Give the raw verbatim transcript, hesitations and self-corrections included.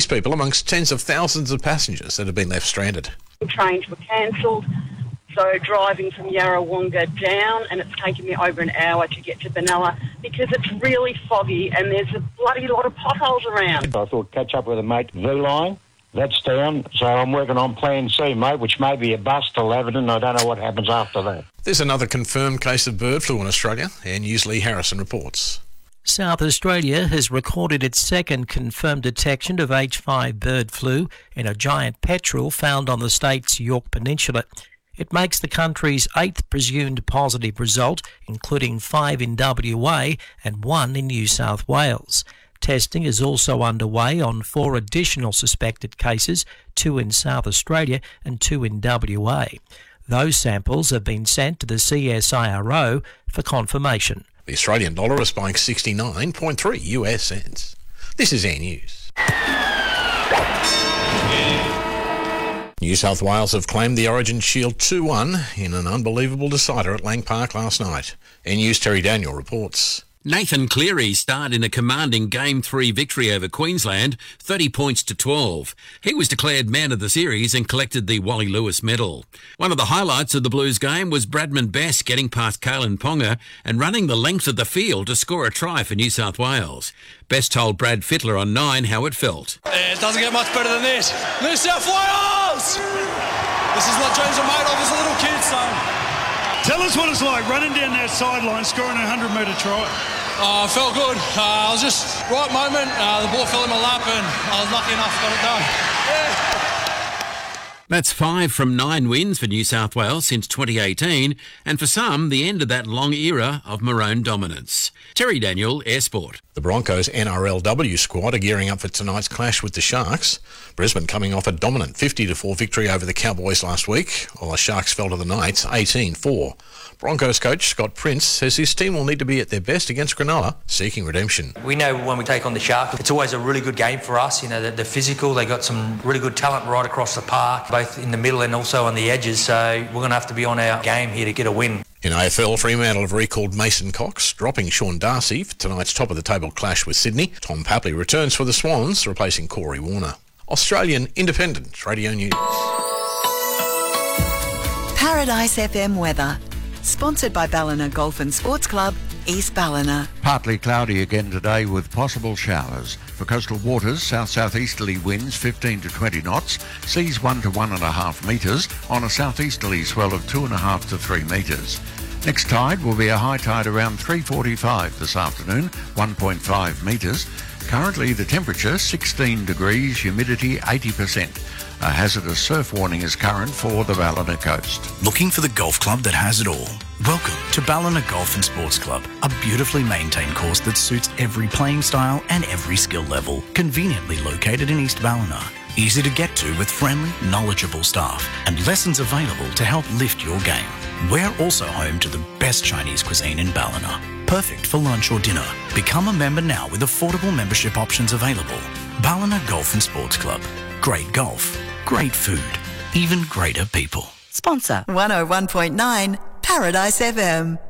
These people amongst tens of thousands of passengers that have been left stranded. Trains were cancelled, so driving from Yarrawonga down, and it's taken me over an hour to get to Benalla because it's really foggy and there's a bloody lot of potholes around. I thought catch up with a mate, V-Line. That's down, so I'm working on Plan C, mate, which may be a bus to Laverton. I don't know what happens after that. There's another confirmed case of bird flu in Australia, Air News' Lee Harrison reports. South Australia has recorded its second confirmed detection of H five bird flu in a giant petrel found on the state's Yorke Peninsula. It makes the country's eighth presumed positive result, including five in W A and one in New South Wales. Testing is also underway on four additional suspected cases, two in South Australia and two in W A. Those samples have been sent to the C S I R O for confirmation. The Australian dollar is buying sixty-nine point three U S cents. This is Air News. New South Wales have claimed the Origin Shield two one in an unbelievable decider at Lang Park last night. Air News' Terry Daniel reports. Nathan Cleary starred in a commanding Game three victory over Queensland, thirty points to twelve. He was declared man of the series and collected the Wally Lewis medal. One of the highlights of the Blues game was Bradman Best getting past Kalen Ponga and running the length of the field to score a try for New South Wales. Best told Brad Fittler on Nine how it felt. Yeah, it doesn't get much better than this. New South Wales! This is what dreams are made of as a little kid, son. Tell us what it's like running down that sideline, scoring a hundred-metre try. Uh, felt good. Uh, I was just right moment. Uh, the ball fell in my lap, and I was lucky enough to get it done. Yeah. That's five from nine wins for New South Wales since twenty eighteen, and for some, the end of that long era of Maroon dominance. Terry Daniel, Air Sport. The Broncos N R L W squad are gearing up for tonight's clash with the Sharks. Brisbane coming off a dominant fifty to four victory over the Cowboys last week, while the Sharks fell to the Knights eighteen four. Broncos coach Scott Prince says his team will need to be at their best against Cronulla, seeking redemption. We know when we take on the Sharks, it's always a really good game for us. You know, they're, they're physical, they got some really good talent right across the park, both in the middle and also on the edges, so we're going to have to be on our game here to get a win. In A F L, Fremantle have recalled Mason Cox, dropping Sean Darcy for tonight's top-of-the-table clash with Sydney. Tom Papley returns for the Swans, replacing Corey Warner. Australian Independent Radio News. Paradise F M weather. Sponsored by Ballina Golf and Sports Club, East Ballina. Partly cloudy again today with possible showers. For coastal waters, south-southeasterly winds fifteen to twenty knots, seas one to one and a half metres on a southeasterly swell of two and a half to three metres. Next tide will be a high tide around three forty-five this afternoon, one point five metres. Currently the temperature sixteen degrees, humidity eighty percent. A hazardous surf warning is current for the Ballina coast. Looking for the golf club that has it all? Welcome to Ballina Golf and Sports Club, a beautifully maintained course that suits every playing style and every skill level. Conveniently located in East Ballina. Easy to get to with friendly, knowledgeable staff and lessons available to help lift your game. We're also home to the best Chinese cuisine in Ballina. Perfect for lunch or dinner. Become a member now with affordable membership options available. Ballina Golf and Sports Club. Great golf, great food, even greater people. Sponsor one oh one point nine Paradise F M.